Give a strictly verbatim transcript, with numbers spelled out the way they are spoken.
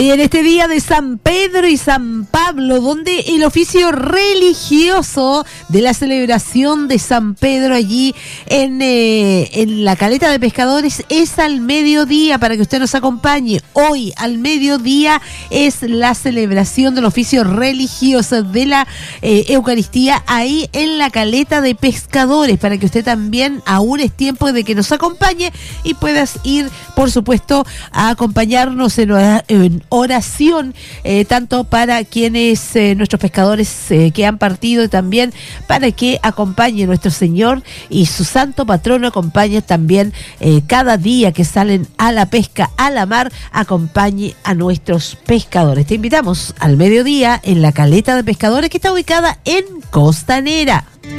Hoy en este día de San Pedro y San Pablo, donde el oficio religioso de la celebración de San Pedro allí en, eh, en la Caleta de Pescadores es al mediodía, para que usted nos acompañe. Hoy al mediodía es la celebración del oficio religioso de la eh, Eucaristía ahí en la Caleta de Pescadores, para que usted también, aún es tiempo de que nos acompañe y puedas ir, por supuesto, a acompañarnos en, en oración, eh, tanto para quienes, eh, nuestros pescadores eh, que han partido, y también para que acompañe nuestro Señor y su santo patrono, acompañe también eh, cada día que salen a la pesca, a la mar, acompañe a nuestros pescadores. Te invitamos al mediodía en la Caleta de Pescadores, que está ubicada en Costanera.